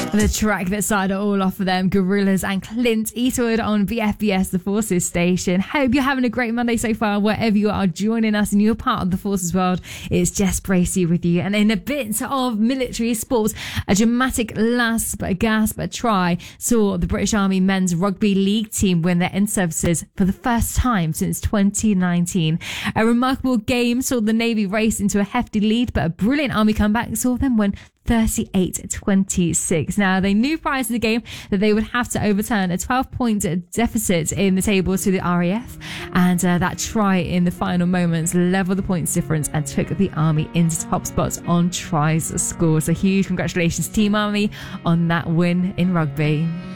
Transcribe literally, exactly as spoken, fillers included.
The track that started it all off for them, Gorillaz and Clint Eastwood on B F B S, the Forces station. Hope you're having a great Monday so far, wherever you are joining us and you're part of the Forces world. It's Jess Bracey with you. And in a bit of military sports, a dramatic last but gasp a try saw the British Army men's rugby league team win their in-services for the first time since twenty nineteen. A remarkable game saw the Navy race into a hefty lead, but a brilliant Army comeback saw them win thirty-eight twenty-six. Now, they knew prior to the game that they would have to overturn a twelve-point deficit in the table to the R A F, and uh, that try in the final moments leveled the points difference and took the Army into top spots on tries scored. So huge congratulations, Team Army, on that win in rugby.